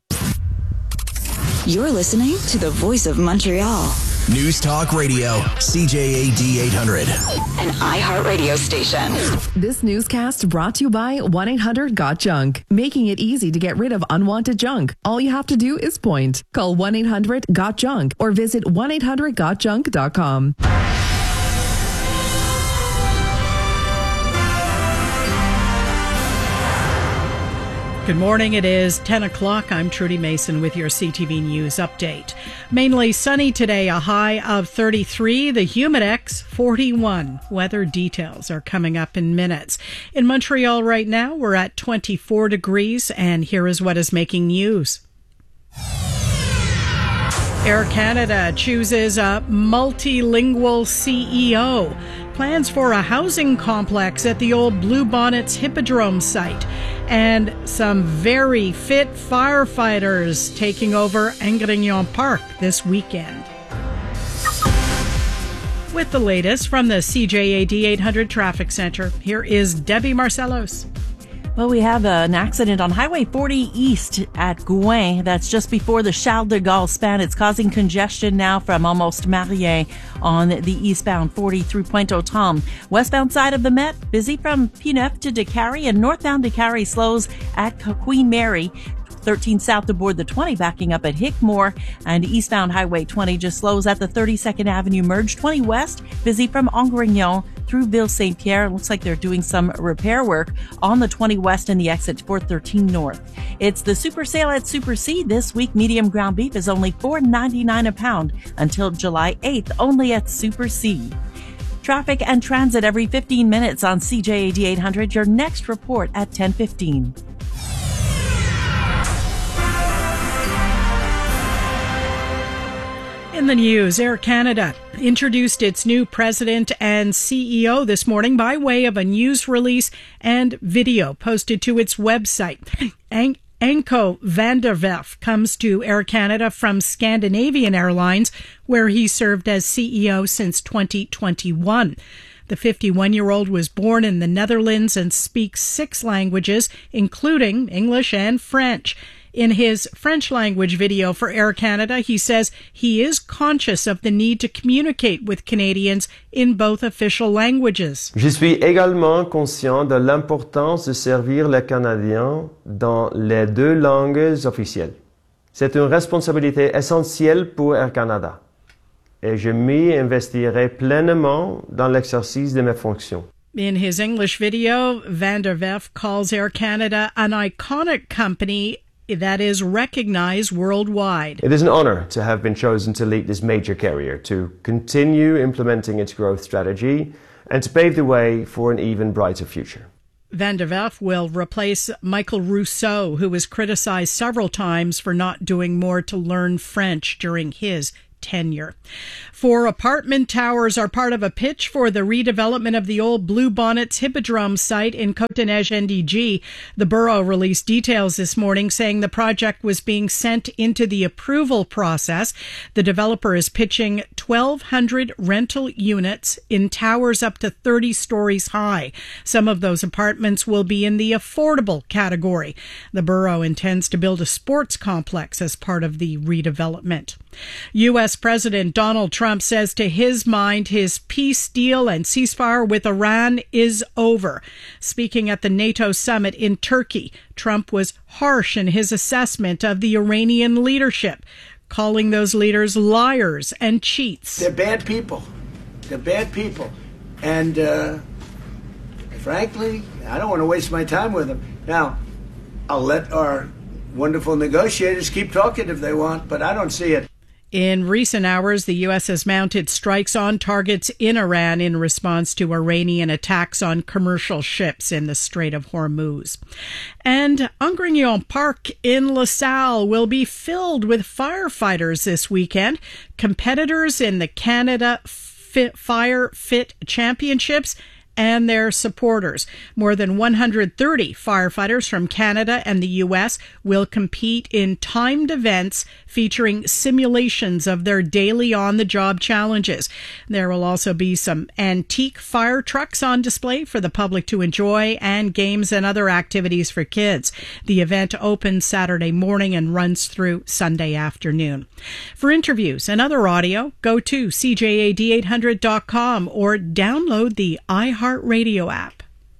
You're listening to the voice of Montreal. News Talk Radio, C J A D eight hundred. An iHeartRadio station. This newscast brought to you by one eight hundred got junk, making it easy to get rid of unwanted junk. All you have to do is point. Call one eight hundred got junk or visit one eight hundred got junk dot com. Good morning. It is ten o'clock. I'm Trudy Mason with your C T V News update. Mainly sunny today, a high of thirty-three, the Humidex forty-one. Weather details are coming up in minutes. In Montreal right now, we're at twenty-four degrees, and here is what is making news. Air Canada chooses a multilingual C E O. Plans for a housing complex at the old Blue Bonnets Hippodrome site. And some very fit firefighters taking over Angrignon Park this weekend. With the latest from the C J A D eight hundred Traffic Center, here is Debbie Marcellos. Well, we have an accident on Highway forty East at Gouin. That's just before the Charles de Gaulle span. It's causing congestion now from almost Marier on the eastbound forty through Pointe-aux-Trembles. Westbound side of the Met, busy from Pieneuf to Décarie, and northbound Décarie slows at Queen Mary. thirteen south to board the twenty, backing up at Hickmore, and eastbound Highway twenty just slows at the thirty-second Avenue merge. twenty west, busy from Angrignon through Ville Saint-Pierre. It looks like they're doing some repair work on the twenty west and the exit four thirteen north. It's the super sale at Super C. This week, medium ground beef is only four ninety-nine a pound until July eighth, only at Super C. Traffic and transit every fifteen minutes on C J A D eight hundred. Your next report at ten fifteen. In the news, Air Canada introduced its new president and C E O this morning by way of a news release and video posted to its website. An- Anko van der Werf comes to Air Canada from Scandinavian Airlines, where he served as C E O since twenty twenty-one. The fifty-one-year-old was born in the Netherlands and speaks six languages, including English and French. In his French language video for Air Canada, he says he is conscious of the need to communicate with Canadians in both official languages. Je suis également conscient de l'importance de servir les Canadiens dans les deux langues officielles. C'est une responsabilité essentielle pour Air Canada et je m'y investirai pleinement dans l'exercice de mes fonctions. In his English video, Van der Werf calls Air Canada an iconic company that is recognized worldwide. It is an honor to have been chosen to lead this major carrier, to continue implementing its growth strategy, and to pave the way for an even brighter future. Van der Werf will replace Michael Rousseau, who was criticized several times for not doing more to learn French during his tenure. Four apartment towers are part of a pitch for the redevelopment of the old Blue Bonnets Hippodrome site in Côte-des-Neiges N D G. The borough released details this morning saying the project was being sent into the approval process. The developer is pitching twelve hundred rental units in towers up to thirty stories high. Some of those apartments will be in the affordable category. The borough intends to build a sports complex as part of the redevelopment. U S President Donald Trump says to his mind his peace deal and ceasefire with Iran is over. Speaking at the NATO summit in Turkey, Trump was harsh in his assessment of the Iranian leadership, calling those leaders liars and cheats. They're bad people. They're bad people. And uh, frankly, I don't want to waste my time with them. Now, I'll let our wonderful negotiators keep talking if they want, but I don't see it. In recent hours, the U S has mounted strikes on targets in Iran in response to Iranian attacks on commercial ships in the Strait of Hormuz. And Angrignon Park in LaSalle will be filled with firefighters this weekend. Competitors in the Canada Fit Fire Fit Championships and their supporters. More than one hundred thirty firefighters from Canada and the U S will compete in timed events featuring simulations of their daily on-the-job challenges. There will also be some antique fire trucks on display for the public to enjoy and games and other activities for kids. The event opens Saturday morning and runs through Sunday afternoon. For interviews and other audio, go to C J A D eight hundred dot com or download the iHeart Radio app.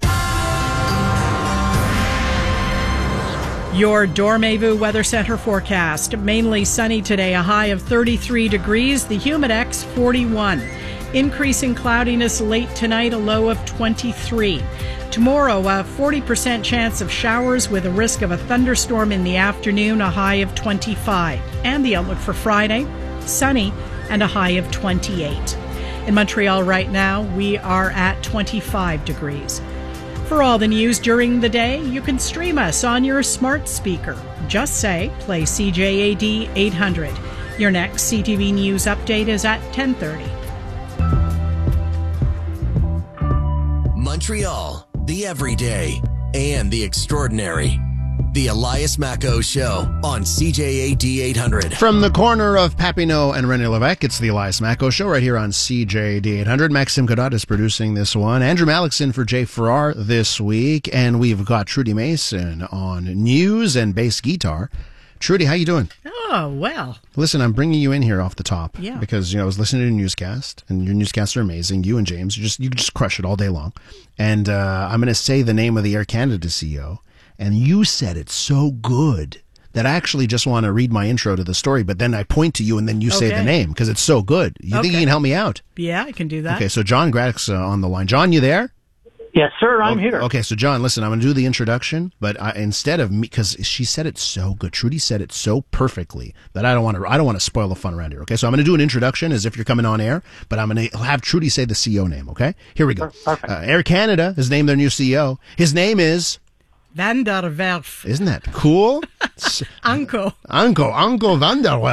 Your Dormevu Weather Center forecast. Mainly sunny today, a high of thirty-three degrees, the Humidex forty-one. Increasing cloudiness late tonight, a low of twenty-three. Tomorrow, a forty percent chance of showers with a risk of a thunderstorm in the afternoon, a high of twenty-five. And the outlook for Friday, sunny and a high of twenty-eight. In Montreal right now, we are at twenty-five degrees. For all the news during the day, you can stream us on your smart speaker. Just say, play C J A D eight hundred. Your next C T V News update is at ten thirty. Montreal, the everyday and the extraordinary. The Elias Macco Show on C J A D eight hundred. From the corner of Papineau and René Lévesque, it's the Elias Macco Show right here on C J A D eight hundred. Maxime Godot is producing this one. Andrew Malick's in for Jay Farrar this week, and we've got Trudy Mason on news and bass guitar. Trudy, how you doing? Oh, well. Listen, I'm bringing you in here off the top. Yeah. Because, you know, I was listening to your newscast, and your newscasts are amazing. You and James, you just you just crush it all day long. And uh, I'm going to say the name of the Air Canada C E O. And you said it so good that I actually just want to read my intro to the story, but then I point to you and then you okay. say the name because it's so good. You okay. think you can help me out? Yeah, I can do that. Okay, so John Graddick's uh, on the line. John, you there? Yes, sir, I'm oh, here. Okay, so John, listen, I'm going to do the introduction, but I, instead of me, because she said it so good, Trudy said it so perfectly that I don't want to I don't want to spoil the fun around here, okay? So I'm going to do an introduction as if you're coming on air, but I'm going to have Trudy say the C E O name, okay? Here we go. Perfect. Uh, Air Canada has named their new C E O. His name is... Van der Werf. Isn't that cool? Anko. Anko. Anko van der Werf.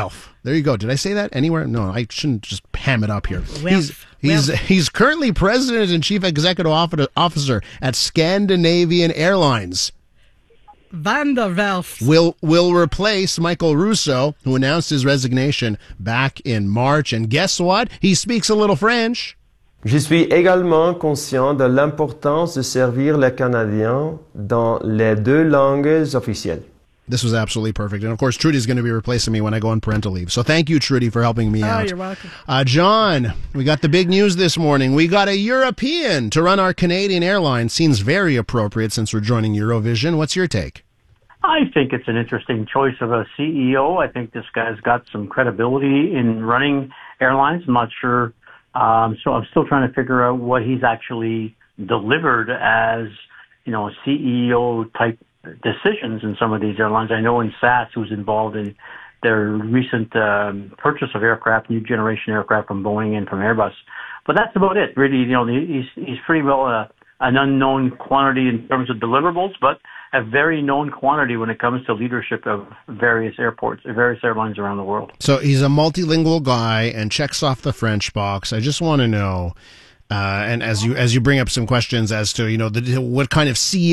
There you go. Did I say that anywhere? No, I shouldn't just ham it up here. Well, he's he's well. he's currently president and chief executive officer at Scandinavian Airlines. Van der Werf will will replace Michael Russo, who announced his resignation back in March. And guess what? He speaks a little French. Je suis également conscient de l'importance de servir les Canadiens dans les deux langues officielles. This was absolutely perfect. And of course, Trudy's going to be replacing me when I go on parental leave. So thank you, Trudy, for helping me oh, out. Oh, you're welcome. Uh, John, we got the big news this morning. We got a European to run our Canadian airline. Seems very appropriate since we're joining Eurovision. What's your take? I think it's an interesting choice of a C E O. I think this guy's got some credibility in running airlines. I'm not sure. Um, so I'm still trying to figure out what he's actually delivered as, you know, C E O type decisions in some of these airlines. I know in S A S, who's involved in their recent um, purchase of aircraft, new generation aircraft from Boeing and from Airbus. But that's about it. Really, you know, he's he's pretty well uh, an unknown quantity in terms of deliverables, but a very known quantity when it comes to leadership of various airports, various airlines around the world. So he's a multilingual guy and checks off the French box. I just want to know, uh, and as you as you bring up some questions as to, you know, the, what kind of C E O